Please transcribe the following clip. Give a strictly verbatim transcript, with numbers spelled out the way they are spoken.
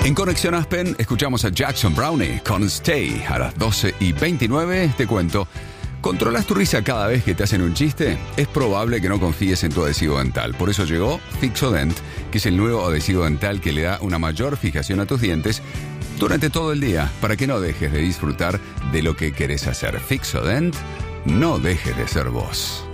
En Conexión Aspen escuchamos a Jackson Brownie con Stay a las doce y veintinueve. Te cuento, ¿controlas tu risa cada vez que te hacen un chiste? Es probable que no confíes en tu adhesivo dental. Por eso llegó Fixodent, que es el nuevo adhesivo dental que le da una mayor fijación a tus dientes durante todo el día, para que no dejes de disfrutar de lo que querés hacer. Fixodent, no dejes de ser vos.